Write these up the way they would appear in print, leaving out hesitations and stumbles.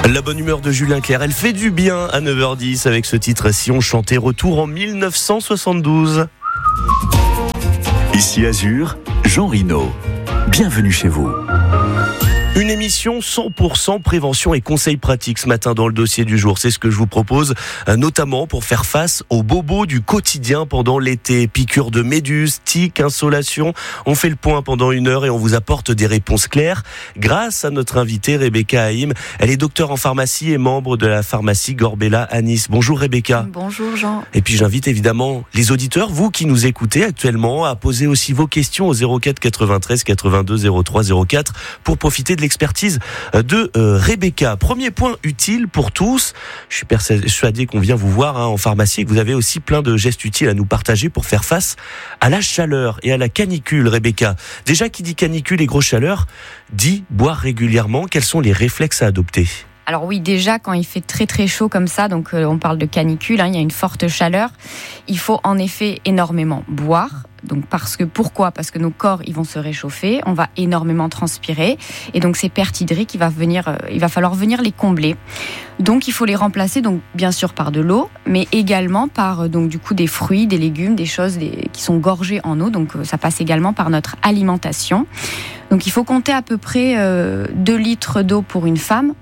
La bonne humeur de Julien Clerc, elle fait du bien à 9h10 avec ce titre « Si on chantait ». Retour en 1972. Ici Azur, Jean Rino. Bienvenue chez vous. Une émission 100% prévention et conseils pratiques ce matin dans le dossier du jour. C'est ce que je vous propose, notamment pour faire face aux bobos du quotidien pendant l'été. Piqûres de méduses, tiques, insolation. On fait le point pendant 1 heure et on vous apporte des réponses claires grâce à notre invitée Rebecca Haïm. Elle est docteure en pharmacie et membre de la pharmacie Gorbella à Nice. Bonjour Rebecca. Bonjour Jean. Et puis j'invite évidemment les auditeurs, vous qui nous écoutez actuellement, à poser aussi vos questions au 04 93 82 03 04 pour profiter de l'expertise de Rebecca. Premier point utile pour tous. Je suis persuadé qu'on vient vous voir en pharmacie et que vous avez aussi plein de gestes utiles à nous partager pour faire face à la chaleur et à la canicule, Rebecca. Déjà, qui dit canicule et grosse chaleur, dit boire régulièrement. Quels sont les réflexes à adopter ? Alors oui, déjà quand il fait très très chaud comme ça, donc on parle de canicule, il y a une forte chaleur, il faut en effet énormément boire. Donc pourquoi ? Parce que nos corps ils vont se réchauffer, on va énormément transpirer et donc ces pertes hydriques il va falloir venir les combler. Donc il faut les remplacer donc bien sûr par de l'eau, mais également par donc du coup des fruits, des légumes, des choses qui sont gorgées en eau. Donc ça passe également par notre alimentation. Donc il faut compter à peu près 2 litres d'eau pour une femme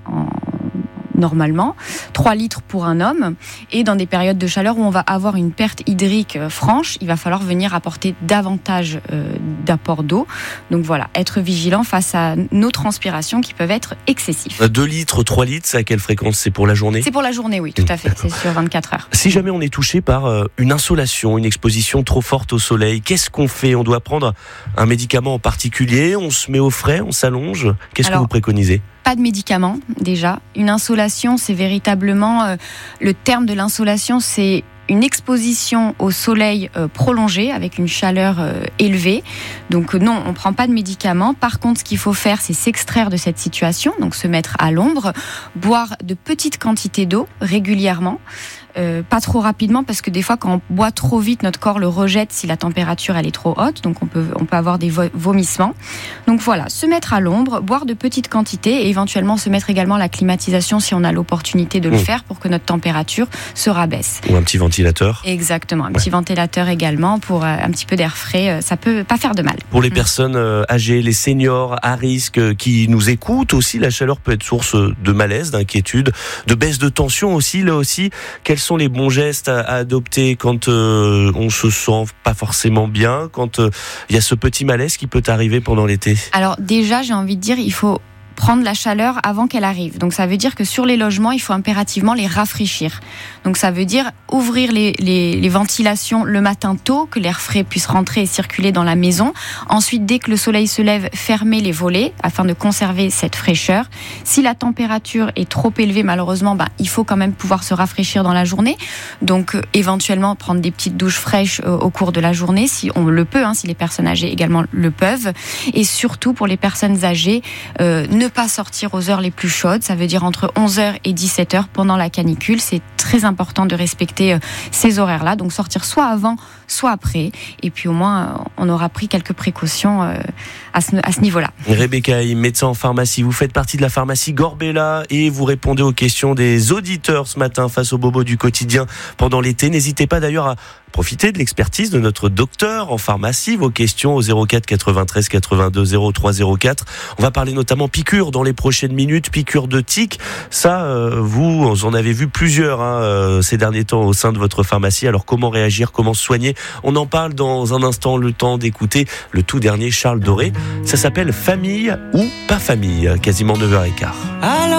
normalement, 3 litres pour un homme, et dans des périodes de chaleur où on va avoir une perte hydrique franche, il va falloir venir apporter davantage d'apport d'eau. Donc voilà, être vigilant face à nos transpirations qui peuvent être excessives. 2 litres, 3 litres, c'est à quelle fréquence ? C'est pour la journée ? C'est pour la journée, oui, tout à fait, c'est sur 24 heures. Si jamais on est touché par une insolation, une exposition trop forte au soleil, qu'est-ce qu'on fait ? On doit prendre un médicament en particulier ? On se met au frais ? On s'allonge ? Qu'est-ce que vous préconisez ? Pas de médicaments, déjà. Une insolation, c'est véritablement... le terme de l'insolation, c'est une exposition au soleil prolongée, avec une chaleur élevée. Donc non, on ne prend pas de médicaments. Par contre, ce qu'il faut faire, c'est s'extraire de cette situation, donc se mettre à l'ombre, boire de petites quantités d'eau régulièrement. Pas trop rapidement parce que des fois quand on boit trop vite notre corps le rejette si la température elle est trop haute, donc on peut avoir des vomissements. Donc voilà, se mettre à l'ombre, boire de petites quantités et éventuellement se mettre également à la climatisation si on a l'opportunité de le faire pour que notre température se rabaisse. Ou un petit ventilateur. Exactement, un petit ventilateur également pour un petit peu d'air frais, ça peut pas faire de mal. Pour les personnes âgées, les seniors à risque qui nous écoutent aussi, la chaleur peut être source de malaise, d'inquiétude, de baisse de tension aussi, là aussi. Quels sont les bons gestes à adopter quand on se sent pas forcément bien, quand il y a ce petit malaise qui peut arriver pendant l'été ? Alors déjà, j'ai envie de dire, il faut prendre la chaleur avant qu'elle arrive. Donc ça veut dire que sur les logements, il faut impérativement les rafraîchir. Donc ça veut dire ouvrir les ventilations le matin tôt, que l'air frais puisse rentrer et circuler dans la maison. Ensuite, dès que le soleil se lève, fermer les volets afin de conserver cette fraîcheur. Si la température est trop élevée, malheureusement, il faut quand même pouvoir se rafraîchir dans la journée. Donc éventuellement prendre des petites douches fraîches au cours de la journée, si on le peut, si les personnes âgées également le peuvent. Et surtout pour les personnes âgées, ne pas sortir aux heures les plus chaudes, ça veut dire entre 11h et 17h pendant la canicule. C'est très important de respecter ces horaires-là, donc sortir soit avant, soit après, et puis au moins on aura pris quelques précautions à ce niveau-là. Rebecca Haïm, médecin en pharmacie, vous faites partie de la pharmacie Gorbella et vous répondez aux questions des auditeurs ce matin face aux bobos du quotidien pendant l'été. N'hésitez pas d'ailleurs à profiter de l'expertise de notre docteur en pharmacie. Vos questions au 04 93 82 03 04. On va parler notamment piqûres dans les prochaines minutes, piqûres de tiques. Ça, vous en avez vu plusieurs ces derniers temps au sein de votre pharmacie. Alors comment réagir, comment se soigner ? On en parle dans un instant, le temps d'écouter le tout dernier Charles Doré. Ça s'appelle Famille ou pas famille, quasiment 9h15.